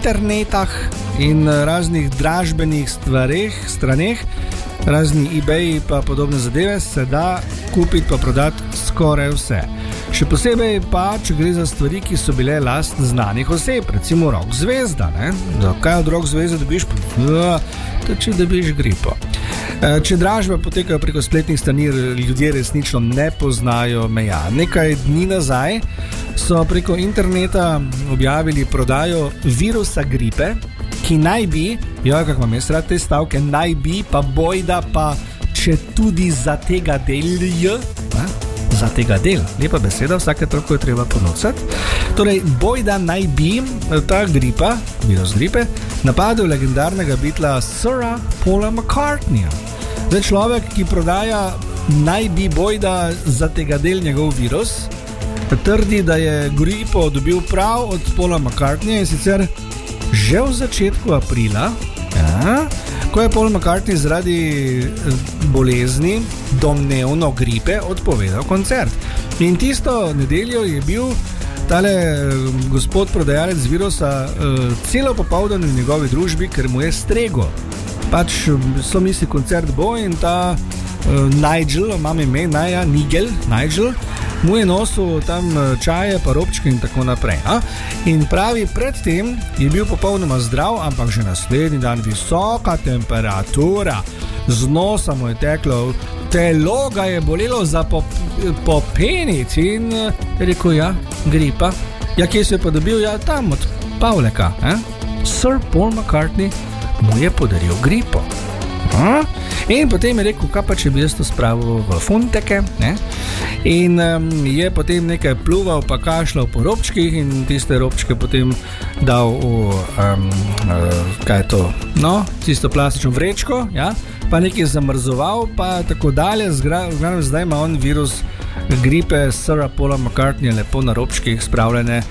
internetah in raznih dražbenih straneh, razni eBay pa podobne zadeve, se da kupiti pa prodati skoraj vse. Še posebej pa, če gre za stvari, ki so bile last znanih oseb, recimo rock zvezda. Kaj od rock zvezde dobiš? Če dobiš gripo. Če dražbe potekajo preko spletnih strani, ljudje resnično ne poznajo meja. Nekaj dni nazaj so preko interneta objavili prodajo virusa gripe, ki naj bi, kako imam jaz rad te stavke, naj bi, pa bojda, pa če tudi za tega delj, za tega del, lepa beseda, vsake toliko je treba ponovcati. Torej, bojda naj bi ta gripa, virus gripe, napadel legendarnega Beatla Sira Paula McCartneyja. Zdaj človek, ki prodaja naj bi bojda za tega del njegov virus, trdi, da je gripo dobil prav od Paula McCartneyja, in sicer že v začetku aprila, ko je Paul McCartney zaradi bolezni, domnevno gripe, odpovedal koncert. In tisto nedeljo je bil tale gospod prodajalec virusa celo popoldan v njegovi družbi, ker mu je strego. Pač so misli, koncert bo, in ta Nigel, imam ime, Nigel, mu je nosil tam čaje, pa robčke in tako naprej. In pravi, predtem je bil popolnoma zdrav, ampak že naslednji dan visoka temperatura, z nosa mu je teklo, telo ga je bolelo za popenic in rekel, gripa. Kje se je pa dobil? Tam od Pavleka. Sir Paul McCartney mu je podaril gripo. In potem je rekel, kaj pa če bi jaz to spravil v funteke, in je potem nekaj pluval pa kašljal po robčkih in tiste robčke potem dal v tisto plastično vrečko, pa nekaj zamrzoval pa tako dalje. Zdaj ima on virus gripe Sira Paula McCartneyja lepo na robčkih spravljene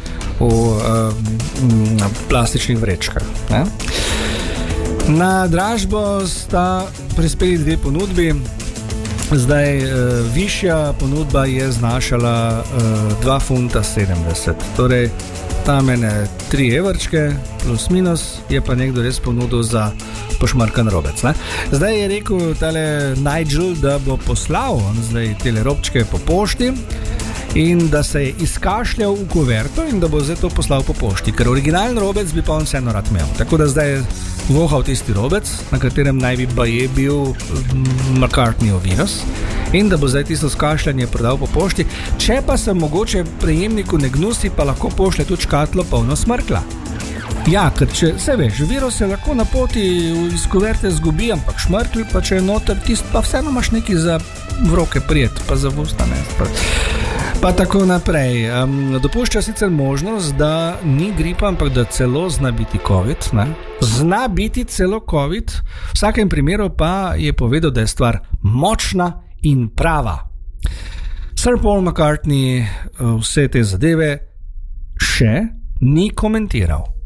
v plastičnih vrečkah. Na dražbo sta prispeli dve ponudbi. Zdaj, višja ponudba je znašala 2,70 funta. Torej, tam ene 3 evrčke, plus minus, je pa nekdo res ponudil za pošmarkan robec. Zdaj je rekel tale Nigel, da bo poslal zdaj tele robčke po pošti in da se je izkašljal v kuverto in da bo zdaj to poslal po pošti, ker originalen robec bi pa on vseeno rad imel. Tako da zdaj je vohal tisti robec, na katerem naj bi baje bil McCartneyjev virus, in da bo zdaj tisto skašljanje prodal po pošti. Če pa se mogoče prejemniku ne gnusi, pa lahko pošlje tudi škatlo polno smrkla. Ker če se veš, virus se lahko na poti iz kuverte zgubi, ampak šmrkl, pa če je noter tist, pa vseeno imaš nekaj za v roke prijet, pa za v usta pa tako naprej. Dopušča sicer možnost, da ni gripa, ampak da celo zna biti COVID. Zna biti celo COVID. V vsakem primeru pa je povedal, da je stvar močna in prava. Sir Paul McCartney vse te zadeve še ni komentiral.